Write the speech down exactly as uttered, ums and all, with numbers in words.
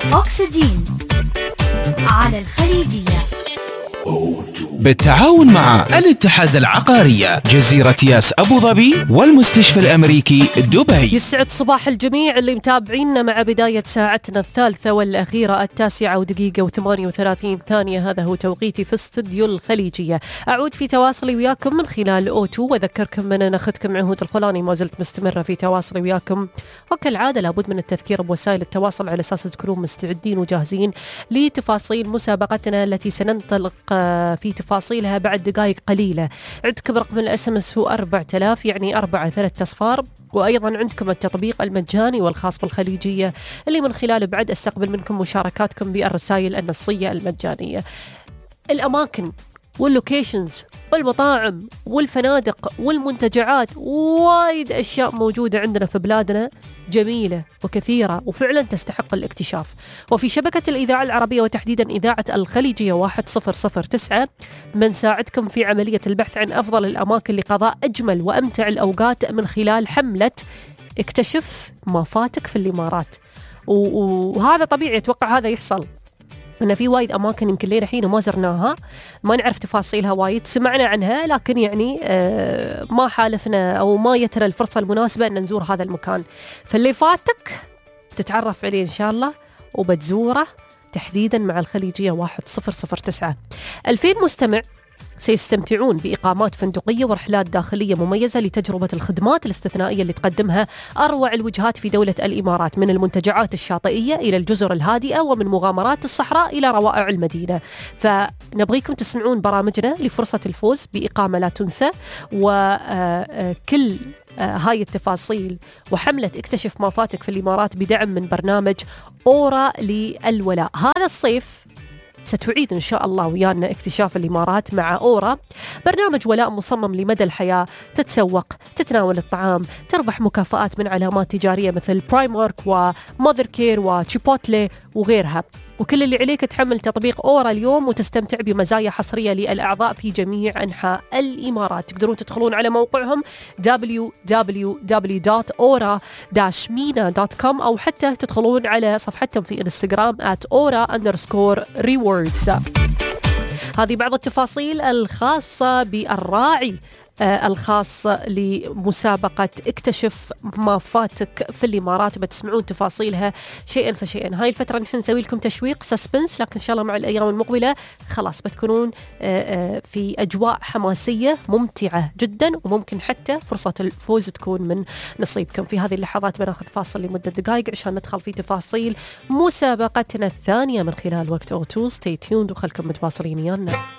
أكسجين على الخليجية بالتعاون مع الاتحاد العقارية جزيرة ياس أبو ظبي والمستشفى الأمريكي دبي. يسعد صباح الجميع اللي متابعينا مع بداية ساعتنا الثالثة والأخيرة التاسعة ودقيقة وثمانية وثلاثين ثانية. هذا هو توقيتي في استوديو الخليجية. أعود في تواصلي وياكم من خلال أوتو وأذكركم من أن أخذكم عهود الخلاني ما زلت مستمرة في تواصلي وياكم، وكالعادة لابد من التذكير بوسائل التواصل على أساس تكونون مستعدين وجاهزين لتفاصيل مسابقتنا التي سننطلق في تفاصيلها بعد دقائق قليلة. عندكم رقم الاس ام اس هو أربعة آلاف يعني أربعة ثلاثة أصفار، وأيضا عندكم التطبيق المجاني والخاص بالخليجية اللي من خلاله بعد استقبل منكم مشاركاتكم بالرسائل النصية المجانية. الأماكن واللوكيشنز والمطاعم والفنادق والمنتجعات وايد أشياء موجودة عندنا في بلادنا جميلة وكثيرة وفعلا تستحق الاكتشاف. وفي شبكة الإذاعة العربية وتحديدا إذاعة الخليجية واحد صفر صفر تسعة بنساعدكم في عملية البحث عن أفضل الأماكن لقضاء أجمل وأمتع الأوقات من خلال حملة اكتشف ما فاتك في الإمارات. وهذا طبيعي، أتوقع هذا يحصل أن في وايد أماكن يمكن لين الحين ما زرناها، ما نعرف تفاصيلها وايد، سمعنا عنها لكن يعني آه ما حالفنا أو ما يترى الفرصة المناسبة أن نزور هذا المكان. فاللي فاتك تتعرف عليه إن شاء الله وبتزوره تحديدا مع الخليجية واحد صفر صفر تسعة. ألفين مستمع سيستمتعون بإقامات فندقية ورحلات داخلية مميزة لتجربة الخدمات الاستثنائية اللي تقدمها أروع الوجهات في دولة الإمارات، من المنتجعات الشاطئية إلى الجزر الهادئة ومن مغامرات الصحراء إلى روائع المدينة. فنبغيكم تسمعون برامجنا لفرصة الفوز بإقامة لا تنسى، وكل هاي التفاصيل وحملة اكتشف ما فاتك في الإمارات بدعم من برنامج أورا للولاء. هذا الصيف ستعيد إن شاء الله ويانا اكتشاف الإمارات مع أورا، برنامج ولاء مصمم لمدى الحياة، تتسوق، تتناول الطعام، تربح مكافآت من علامات تجارية مثل برايمارك وماذر كير وتشيبوتلي وغيرها. وكل اللي عليك تحمل تطبيق أورا اليوم وتستمتع بمزايا حصرية للأعضاء في جميع أنحاء الإمارات. تقدرون تدخلون على موقعهم دبليو دبليو دبليو دوت أورا داش مينا دوت كوم أو حتى تدخلون على صفحتهم في إنستغرام آت أورا أندرسكور ريوردز. هذه بعض التفاصيل الخاصة بالراعي الخاص لمسابقة اكتشف ما فاتك في الإمارات، بتسمعون تفاصيلها شيئا فشيئا. هاي الفترة نحن نسوي لكم تشويق سسبنس، لكن إن شاء الله مع الأيام المقبلة خلاص بتكونون في أجواء حماسية ممتعة جدا، وممكن حتى فرصة الفوز تكون من نصيبكم. في هذه اللحظات بناخذ فاصل لمدة دقائق عشان ندخل في تفاصيل مسابقتنا الثانية من خلال وقت أوتو. ستي تيوند وخلكم متواصلين ويانا.